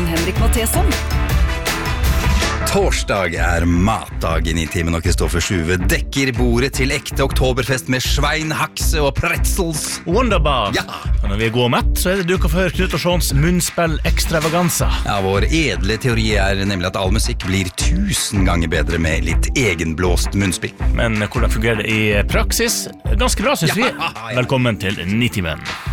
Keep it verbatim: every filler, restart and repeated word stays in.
Henrik Matheson. Torsdag er matdagen I timen, og Kristoffer Sjuve dekker bordet til ekte oktoberfest med Svein, Hakse og pretzels. Wunderbar. Ja. Og når vi er gode og mett, så er det duket for Knut og Sjåns munnspill ekstravaganza. Ja, vår edle teori er nemlig at all musikk blir tusen ganger bedre med litt egenblåst munnspill. Men hvordan fungerer det I praksis? Ganske bra, synes Ja, vi. ja, ja. Velkommen til Nitimen.